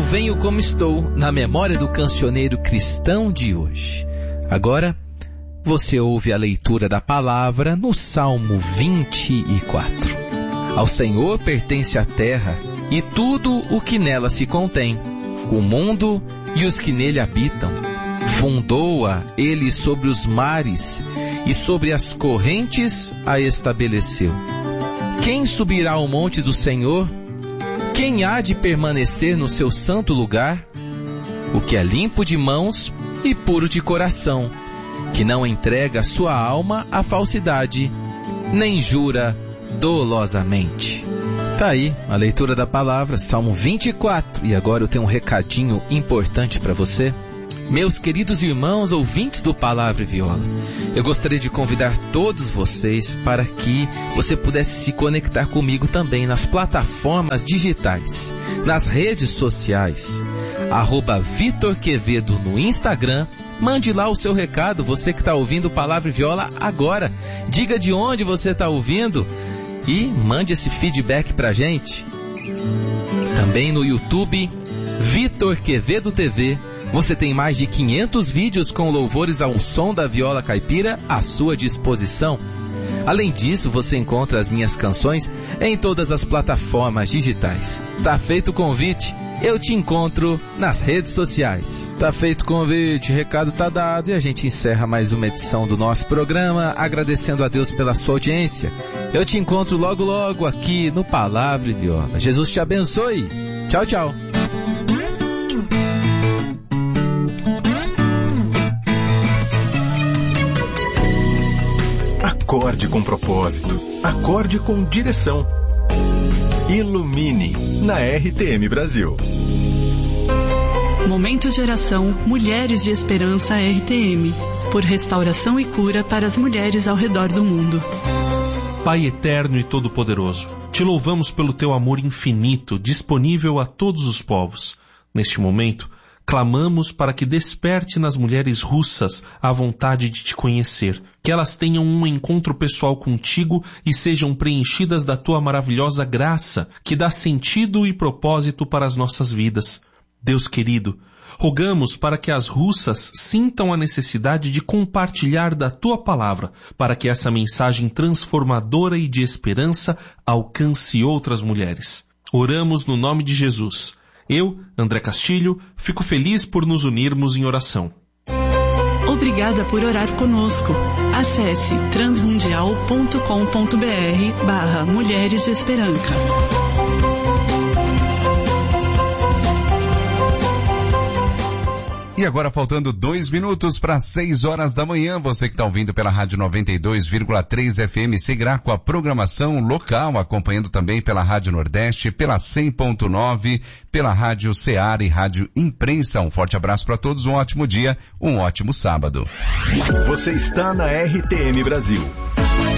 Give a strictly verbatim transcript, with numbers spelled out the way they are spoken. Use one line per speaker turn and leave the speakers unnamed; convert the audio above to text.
Venho Como Estou, na memória do cancioneiro cristão de hoje. Agora, você ouve a leitura da palavra no Salmo vinte e quatro. Ao Senhor pertence a terra e tudo o que nela se contém, o mundo e os que nele habitam. Fundou-a ele sobre os mares e sobre as correntes a estabeleceu. Quem subirá ao monte do Senhor? Quem há de permanecer no seu santo lugar? O que é limpo de mãos e puro de coração, que não entrega sua alma à falsidade, nem jura dolosamente. Tá aí a leitura da palavra, Salmo vinte e quatro. E agora eu tenho um recadinho importante para você. Meus queridos irmãos ouvintes do Palavra e Viola, eu gostaria de convidar todos vocês para que você pudesse se conectar comigo também nas plataformas digitais, nas redes sociais, arroba Vitor Quevedo no Instagram. Mande lá o seu recado, você que está ouvindo Palavra e Viola agora. Diga de onde você está ouvindo e mande esse feedback pra gente. Também no YouTube, Vitor Quevedo T V. Você tem mais de quinhentos vídeos com louvores ao som da viola caipira à sua disposição. Além disso, você encontra as minhas canções em todas as plataformas digitais. Tá feito o convite? Eu te encontro nas redes sociais. Tá feito o convite, recado tá dado e a gente encerra mais uma edição do nosso programa, agradecendo a Deus pela sua audiência. Eu te encontro logo logo aqui no Palavra e Viola. Jesus te abençoe. Tchau, tchau.
Acorde com propósito. Acorde com direção. Ilumine na R T M Brasil.
Momento de oração Mulheres de Esperança R T M. Por restauração e cura para as mulheres ao redor do mundo.
Pai eterno e todo-poderoso, te louvamos pelo teu amor infinito, disponível a todos os povos. Neste momento, clamamos para que desperte nas mulheres russas a vontade de te conhecer, que elas tenham um encontro pessoal contigo e sejam preenchidas da tua maravilhosa graça, que dá sentido e propósito para as nossas vidas. Deus querido, rogamos para que as russas sintam a necessidade de compartilhar da tua palavra, para que essa mensagem transformadora e de esperança alcance outras mulheres. Oramos no nome de Jesus. Eu, André Castilho, fico feliz por nos unirmos em oração.
Obrigada por orar conosco. Acesse transmundial ponto com ponto br barra Mulheres de Esperança.
E agora, faltando dois minutos para seis horas da manhã, você que está ouvindo pela Rádio noventa e dois vírgula três F M seguirá com a programação local, acompanhando também pela Rádio Nordeste, pela cem ponto nove, pela Rádio Ceará e Rádio Imprensa. Um forte abraço para todos, um ótimo dia, um ótimo sábado.
Você está na R T M Brasil.